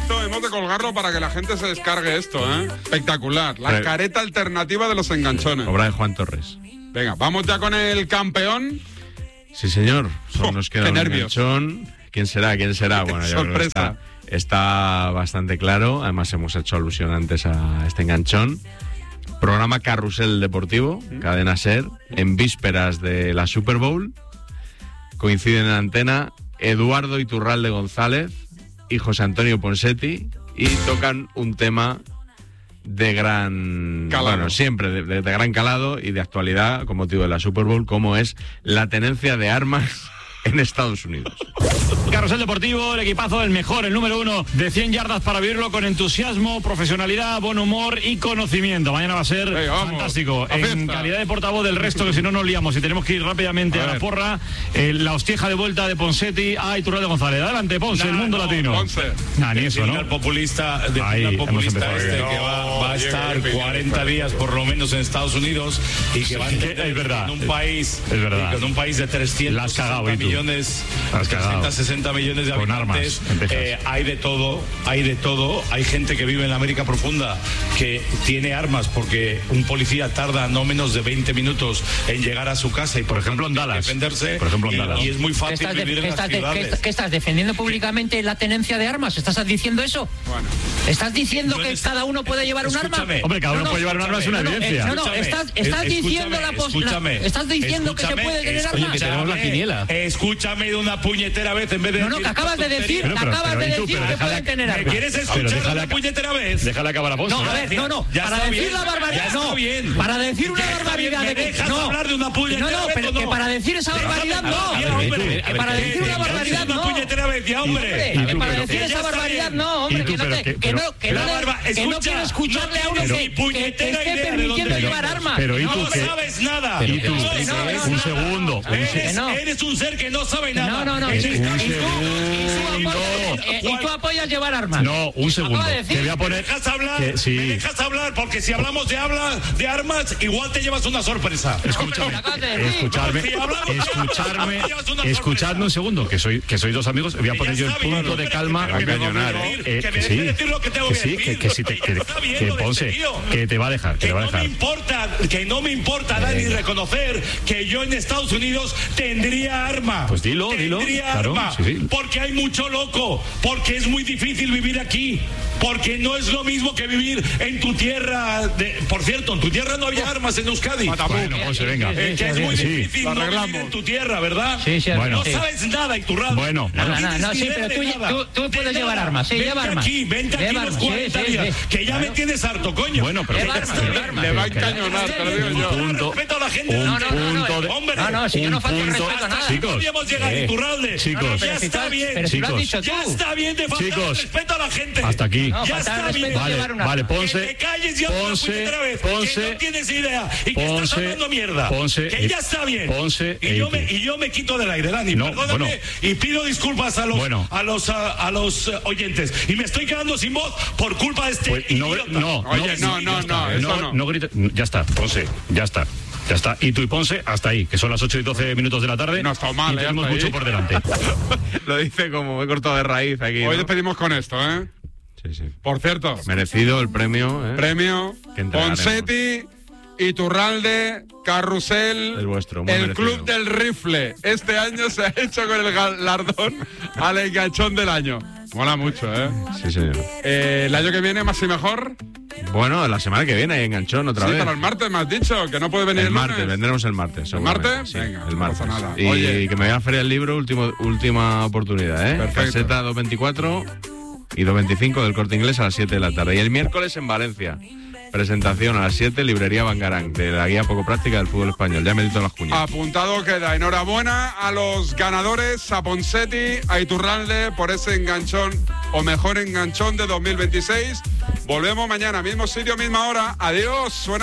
Esto hemos de colgarlo para que la gente se descargue esto, ¿eh? Espectacular. La careta alternativa de los enganchones. Obra de Juan Torres. Venga, vamos ya con el campeón. Sí, señor. Solo nos queda un enganchón. ¿Quién será? Bueno, ya sorpresa. Está bastante claro. Además, hemos hecho alusión antes a este enganchón. Programa Carrusel Deportivo, Cadena SER, en vísperas de la Super Bowl. Coinciden en la antena Eduardo Iturralde González y José Antonio Ponseti y tocan un tema de gran calado. Bueno, siempre de gran calado y de actualidad con motivo de la Super Bowl, como es la tenencia de armas en Estados Unidos. Carrusel Deportivo, el equipazo del mejor, el número 1 de 100 yardas para vivirlo con entusiasmo, profesionalidad, buen humor y conocimiento. Mañana va a ser fantástico. En calidad de portavoz del resto, que si no nos liamos y tenemos que ir rápidamente a la porra, la hostieja de vuelta de Ponseti a Iturralde González. Adelante, Ponce, el mundo latino. Ponce. Ni eso, ¿no? El populista que va a estar 40 días por lo menos en Estados Unidos y que va a entender en un país, con un país de 360 millones, 360 millones de habitantes, hay de todo. Hay gente que vive en la América profunda que tiene armas porque un policía tarda no menos de 20 minutos en llegar a su casa y por ejemplo en Dallas defenderse, y es muy fácil vivir en las ciudades. ¿Qué estás defendiendo públicamente la tenencia de armas? ¿Estás diciendo eso? Bueno. ¿Estás diciendo que cada uno puede llevar un arma? Hombre, cada uno puede llevar un arma, es una evidencia. Estás diciendo la posibilidad. Estás diciendo que se puede tener armas. Oye, que tenemos la quiniela. Escúchame de una puñetera vez en vez de que acabas de decir, que pueden tener armas. ¿Quieres escuchar una puñetera vez? Déjala acabar a Ponce. No, a ver, para decir la barbaridad, para decir una barbaridad de que no. hablar de una puñetera vez, pero que para decir esa barbaridad que para decir una barbaridad no. Puñetera vez, ya, hombre. Que para decir esa barbaridad no, hombre, que no quiero escucharle a uno que esté permitiendo llevar armas. Pero no sabes nada. Un segundo. Eres un ser que no sabe nada. No. ¿Y tú apoyas llevar armas? No, un segundo. Te voy a poner. ¿Me dejas hablar? Porque si hablamos de armas, igual te llevas una sorpresa. Escuchadme un segundo, que soy dos amigos. Voy a poner yo el punto de calma. Que Ponce, que te va a dejar. Que no me importa dar ni reconocer que yo en Estados Unidos tendría arma. Pues dilo. Claro, arma, porque hay mucho loco, porque es muy difícil vivir aquí, porque no es lo mismo que vivir en tu tierra. Por cierto, en tu tierra no había armas en Euskadi. Bueno, pues venga. Que es muy difícil no vivir en tu tierra, ¿verdad? Bueno, no sabes nada, Iturralde. Bueno, pero tú puedes llevar armas. Lleva armas. Vente aquí los 40 días, que ya me tienes harto, coño. Bueno, pero le va a encañonar, te lo digo yo. Respeto a la gente. No, si yo no falto respeto a nada. Chicos, podríamos llegar, Iturralde. Chicos, ya está bien. Pero si lo has dicho tú. Ya está bien de faltar respeto a la gente. Hasta aquí. Ya está bien. Vale, Ponce. Que te calles ya una puñetera vez. Que no tienes idea. Y que estás hablando mierda. Que ya está bien. Y yo me quito del aire, Dani. Perdóname. Y pido disculpas a los oyentes. Y me estoy quedando sin voz por culpa de este idiota. No grites. Ya está, Ponce. Ya está. Y tú y Ponce, hasta ahí, que son las 8:12 de la tarde. No está mal, y tenemos mucho por delante. Lo dice como he cortado de raíz aquí. Hoy despedimos con esto, ¿eh? Sí. Por cierto. Merecido el premio. Premio. Ponseti, Iturralde, Carrusel, el Club del Rifle. Este año se ha hecho con el galardón al enganchón del año. Mola mucho, ¿eh? Sí, señor. El año que viene, más y mejor. Bueno, la semana que viene hay enganchón otra vez. Sí, pero el martes me has dicho que no puede venir el martes. Vendremos el martes. ¿El martes? Sí, venga, el martes. No pasa nada. Y que me voy a Feria del Libro, última oportunidad, ¿eh? Perfecto. Caseta 224 y 225 del Corte Inglés a las 7 de la tarde. Y el miércoles en Valencia. Presentación a las 7, Librería Bangarang, de la guía poco práctica del fútbol español. Ya me edito las cuñas. Apuntado queda. Enhorabuena a los ganadores, a Ponseti, a Iturralde, por ese enganchón, o mejor enganchón de 2026. Volvemos mañana, mismo sitio, misma hora. Adiós.